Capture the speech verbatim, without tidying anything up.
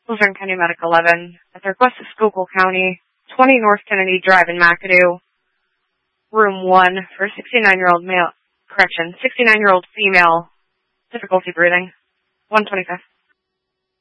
Luzerne County Medic eleven, at the request of Schuylkill County, twenty North Kennedy Drive in McAdoo, room one, for a sixty-nine-year-old male, correction, sixty-nine-year-old female, difficulty breathing, one twenty-five.